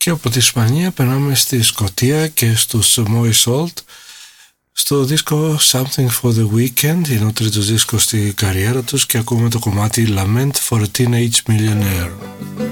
Και από τη Ισπανία περνάμε στη Σκωτία και στους Moist Salt στο δίσκο Something for the Weekend. Είναι ο τρίτος δίσκος στη καριέρα τους και ακούμε το κομμάτι Lament for a Teenage Millionaire.